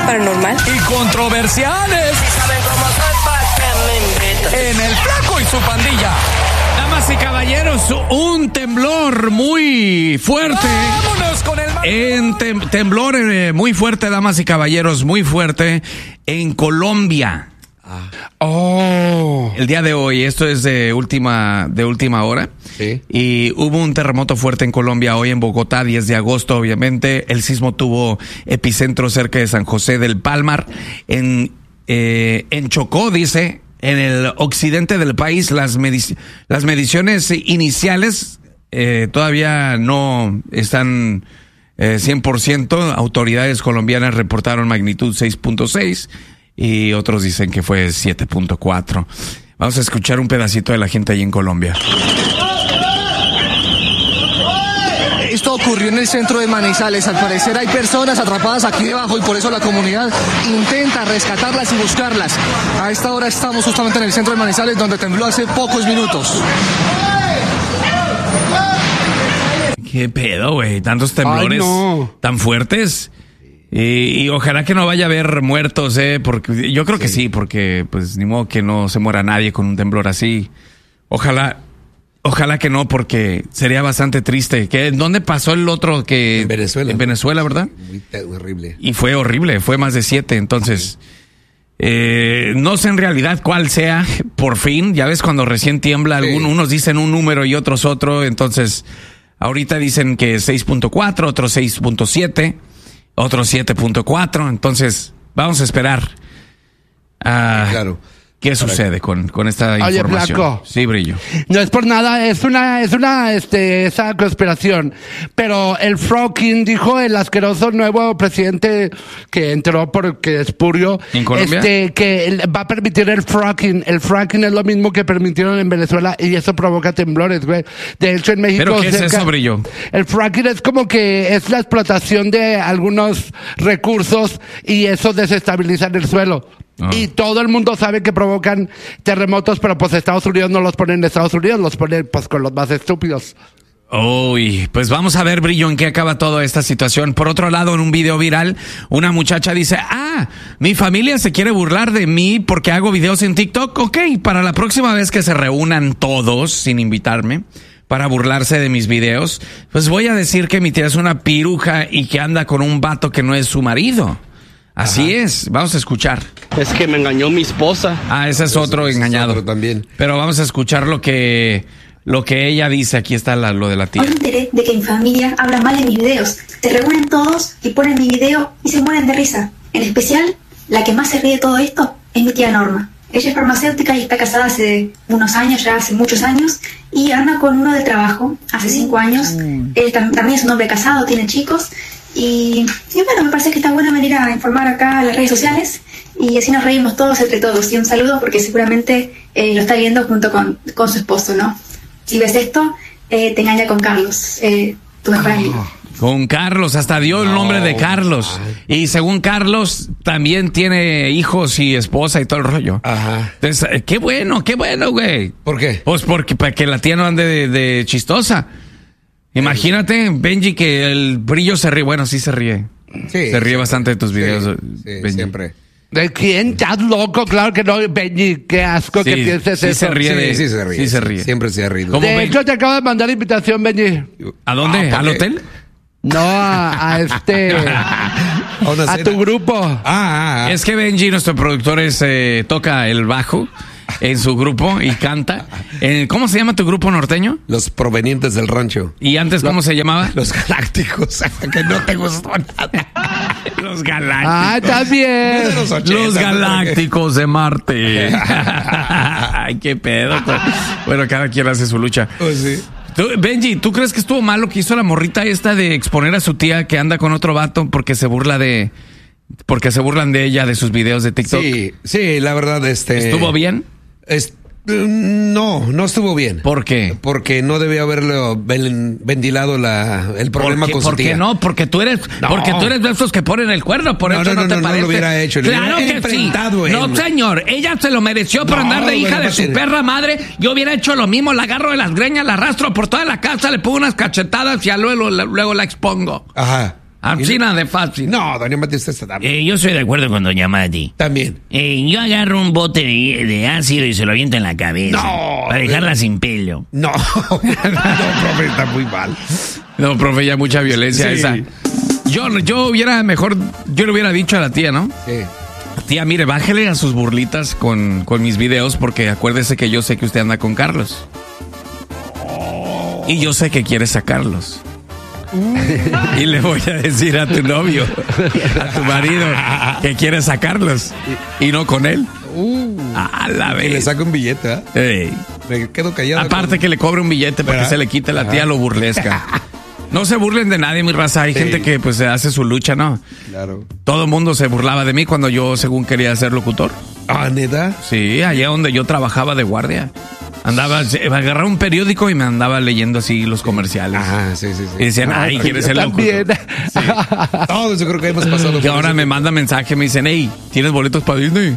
paranormal y controversiales. En El Flaco y su pandilla. Damas y caballeros, un temblor muy fuerte. Vámonos con el temblor muy fuerte, damas y caballeros, muy fuerte en Colombia. El día de hoy, esto es de última hora. Sí. Y hubo un terremoto fuerte en Colombia hoy en Bogotá, 10 de agosto, obviamente. El sismo tuvo epicentro cerca de San José del Palmar. En Chocó, dice, en el occidente del país, las mediciones iniciales todavía no están 100%. Autoridades colombianas reportaron magnitud 6.6 y otros dicen que fue 7.4. Vamos a escuchar un pedacito de la gente ahí en Colombia. Esto ocurrió en el centro de Manizales. Al parecer hay personas atrapadas aquí debajo y por eso la comunidad intenta rescatarlas y buscarlas. A esta hora estamos justamente en el centro de Manizales, donde tembló hace pocos minutos. ¿Qué pedo, güey? Tantos temblores tan fuertes. Y ojalá que no vaya a haber muertos, porque yo creo que sí, porque pues ni modo que no se muera nadie con un temblor así. Ojalá que no, porque sería bastante triste. ¿Dónde pasó el otro que? En Venezuela. En Venezuela, ¿verdad? Muy horrible. Y fue horrible, fue más de 7, entonces no sé en realidad cuál sea, por fin, ya ves cuando recién tiembla, unos dicen un número y otros otro, entonces ahorita dicen que 6.4, otros 6.7, otros 7.4, entonces vamos a esperar claro. ¿Qué sucede con esta información? Flaco. Sí, Brillo. No es por nada, esa conspiración. Pero el fracking, dijo el asqueroso nuevo presidente que entró porque es purio. ¿En Colombia? Que va a permitir el fracking. El fracking es lo mismo que permitieron en Venezuela y eso provoca temblores, güey. De hecho, en México... ¿Pero qué es eso, Brillo? El fracking es como que es la explotación de algunos recursos y eso desestabiliza el suelo. Y todo el mundo sabe que provocan terremotos, pero pues Estados Unidos no los pone en Estados Unidos, los pone pues con los más estúpidos. Uy, pues vamos a ver, Brillo, en qué acaba toda esta situación. Por otro lado, en un video viral, una muchacha dice, mi familia se quiere burlar de mí porque hago videos en TikTok. Ok, para la próxima vez que se reúnan todos, sin invitarme, para burlarse de mis videos, pues voy a decir que mi tía es una piruja y que anda con un vato que no es su marido. Así es, vamos a escuchar. Es que me engañó mi esposa. Ese es otro engañado. Es otro también. Pero vamos a escuchar lo que ella dice. Aquí está lo de la tía. Hoy me enteré de que mi familia habla mal de mis videos. Se reúnen todos y ponen mi video y se mueren de risa. En especial, la que más se ríe de todo esto es mi tía Norma. Ella es farmacéutica y está casada hace unos años, ya hace muchos años, y anda con uno de trabajo hace 5 años. Él también es un hombre casado, tiene chicos. Y bueno, me parece que está buena venir a informar acá a las redes sociales y así nos reímos todos entre todos. Y un saludo porque seguramente lo está viendo junto con su esposo, ¿no? Si ves esto, te engaña con Carlos, tu mejor amigo. Con Carlos, hasta dio el nombre de Carlos. Y según Carlos, también tiene hijos y esposa y todo el rollo. Ajá. Entonces, qué bueno, güey. ¿Por qué? Pues porque para que la tía no ande de chistosa. Imagínate, Benji, que el Brillo se ríe. Bueno, sí se ríe. Sí, se ríe bastante de tus videos, Benji. Siempre. ¿De quién? ¿Estás loco? Claro que no, Benji. Qué asco que pienses sí eso. Se ríe Sí se ríe. Sí se ríe. Siempre se ha rido. ¿Cómo, De hecho, te acabo de mandar invitación, Benji. ¿A dónde? ¿Al hotel? No, a tu grupo. Es que Benji, nuestro productor, toca el bajo en su grupo y canta. ¿Cómo se llama tu grupo norteño? Los provenientes del rancho. ¿Y antes cómo se llamaba? Los Galácticos. Que no te gustó nada. Los Galácticos. Está bien. Los Galácticos de Marte. Ay, qué pedo. Bueno, cada quien hace su lucha. Oh, sí. Benji, ¿tú crees que estuvo mal lo que hizo la morrita esta de exponer a su tía que anda con otro vato porque se burlan de ella, de sus videos de TikTok? Sí, la verdad, ¿Estuvo bien? No estuvo bien. ¿Por qué? Porque no debía haberlo ventilado el problema con su tía. ¿Por qué no? Porque tú eres de esos que ponen el cuerno, por eso no te parece. No lo hubiera hecho. Claro que sí. No, señor, ella se lo mereció por andar de hija de su perra madre. Yo hubiera hecho lo mismo, la agarro de las greñas, la arrastro por toda la casa, le pongo unas cachetadas y luego la expongo. Ajá. China de fácil. No, doña Mati, usted está también. Yo estoy de acuerdo con doña Mati. También. Yo agarro un bote de ácido y se lo aviento en la cabeza. No. Para dejarla sin pelo. No, profe, está muy mal. No, profe, ya mucha violencia Sí. esa. Yo le hubiera dicho a la tía, ¿no? Sí. Tía, mire, bájele a sus burlitas con mis videos porque acuérdese que yo sé que usted anda con Carlos. Y yo sé que quiere sacarlos. Y le voy a decir a tu novio, a tu marido, que quiere sacarlos y no con él. A la Que le vez. saca un billete, ¿eh? Ey. Me quedo callado. Aparte que le cobre un billete para que se le quite la tía lo burlesca. No se burlen de nadie, mi raza. Hay gente que pues hace su lucha, ¿no? Claro. Todo el mundo se burlaba de mí cuando yo según quería ser locutor. Ah, ¿neta? Sí, allá donde yo trabajaba de guardia. Agarraba un periódico y me andaba leyendo así los comerciales. Ah, sí. Y decían, ay, ¿quieres ser locutor? También. Todos yo creo que hemos pasado Y por ahora eso. me mandan mensaje, me dicen, hey, ¿tienes boletos para Disney?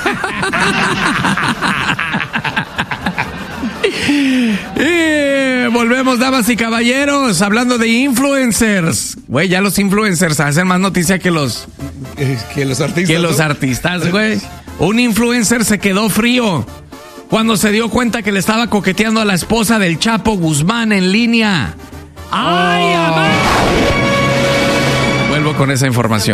Y volvemos, damas y caballeros, hablando de influencers. Güey, ya los influencers hacen más noticia que los artistas, güey. Un influencer se quedó frío cuando se dio cuenta que le estaba coqueteando a la esposa del Chapo Guzmán en línea. ¡Ay, amá! Vuelvo con esa información.